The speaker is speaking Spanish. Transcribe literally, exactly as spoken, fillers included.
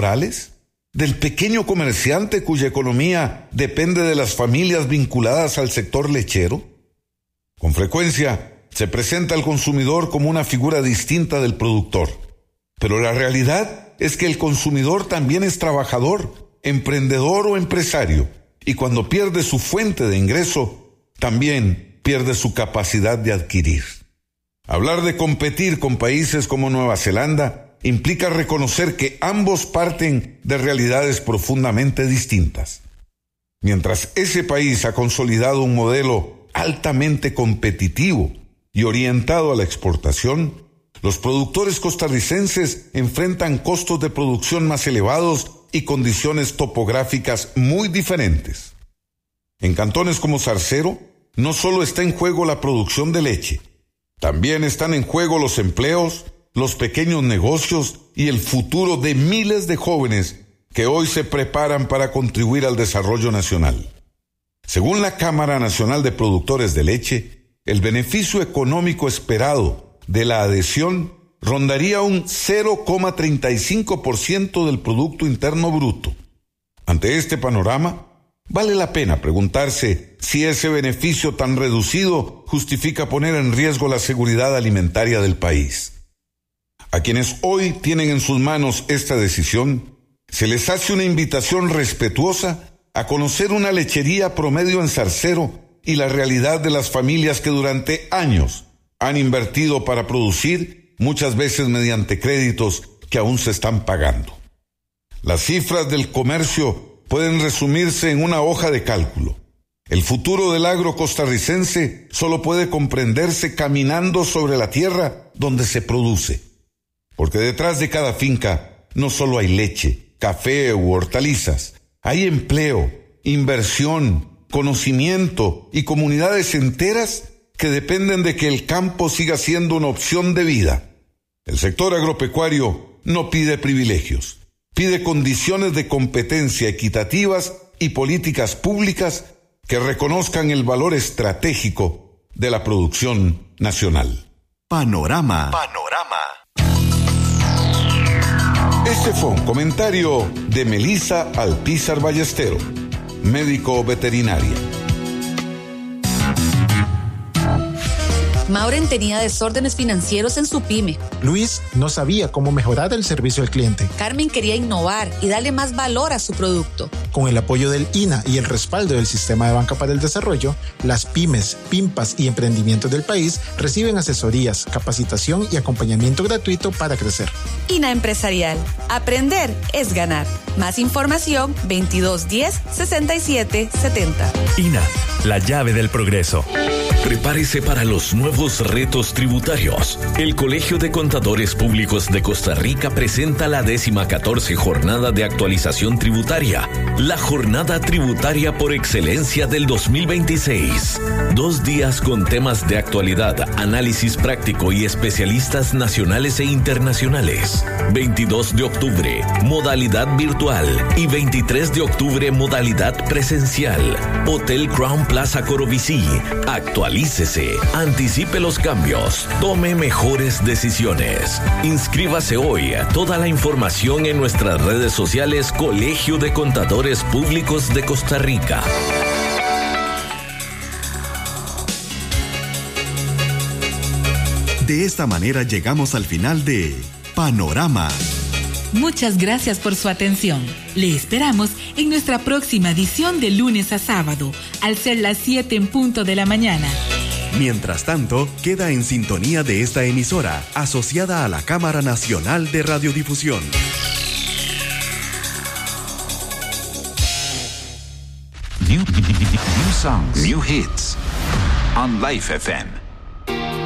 laborales? ¿Del pequeño comerciante cuya economía depende de las familias vinculadas al sector lechero? Con frecuencia se presenta al consumidor como una figura distinta del productor, pero la realidad es que el consumidor también es trabajador, emprendedor o empresario, y cuando pierde su fuente de ingreso, también pierde su capacidad de adquirir. Hablar de competir con países como Nueva Zelanda implica reconocer que ambos parten de realidades profundamente distintas. Mientras ese país ha consolidado un modelo altamente competitivo y orientado a la exportación, los productores costarricenses enfrentan costos de producción más elevados y condiciones topográficas muy diferentes. En cantones como Zarcero, no solo está en juego la producción de leche, también están en juego los empleos, los pequeños negocios y el futuro de miles de jóvenes que hoy se preparan para contribuir al desarrollo nacional. Según la Cámara Nacional de Productores de Leche, el beneficio económico esperado de la adhesión rondaría un cero coma treinta y cinco por ciento del Producto Interno Bruto. Ante este panorama, vale la pena preguntarse si ese beneficio tan reducido justifica poner en riesgo la seguridad alimentaria del país. A quienes hoy tienen en sus manos esta decisión, se les hace una invitación respetuosa a conocer una lechería promedio en Zarcero y la realidad de las familias que durante años han invertido para producir, muchas veces mediante créditos que aún se están pagando. Las cifras del comercio pueden resumirse en una hoja de cálculo. El futuro del agro costarricense solo puede comprenderse caminando sobre la tierra donde se produce. Porque detrás de cada finca no solo hay leche, café u hortalizas, hay empleo, inversión, conocimiento y comunidades enteras que dependen de que el campo siga siendo una opción de vida. El sector agropecuario no pide privilegios, pide condiciones de competencia equitativas y políticas públicas que reconozcan el valor estratégico de la producción nacional. Panorama. Panorama. Este fue un comentario de Melissa Alpizar Ballestero, médico veterinaria. Mauren tenía desórdenes financieros en su pyme. Luis no sabía cómo mejorar el servicio al cliente. Carmen quería innovar y darle más valor a su producto. Con el apoyo del I N A y el respaldo del Sistema de Banca para el Desarrollo, las pymes, PIMPAS y emprendimientos del país reciben asesorías, capacitación y acompañamiento gratuito para crecer. I N A Empresarial. Aprender es ganar. Más información veintidós diez sesenta y siete setenta. I N A, la llave del progreso. Prepárese para los nuevos retos tributarios. El Colegio de Contadores Públicos de Costa Rica presenta la décima catorce Jornada de Actualización Tributaria, la jornada tributaria por excelencia del dos mil veintiséis. Dos días con temas de actualidad, análisis práctico y especialistas nacionales e internacionales. veintidós de octubre, modalidad virtual, y veintitrés de octubre, modalidad presencial. Hotel Crown Plaza Corovicí. Actualícese, anticipe los cambios, tome mejores decisiones. Inscríbase hoy. Toda la información en nuestras redes sociales Colegio de Contadores Públicos de Costa Rica. De esta manera llegamos al final de Panorama. Muchas gracias por su atención. Le esperamos en nuestra próxima edición de lunes a sábado, al ser las siete en punto de la mañana. Mientras tanto, queda en sintonía de esta emisora, asociada a la Cámara Nacional de Radiodifusión. New, new songs, new hits on Life F M.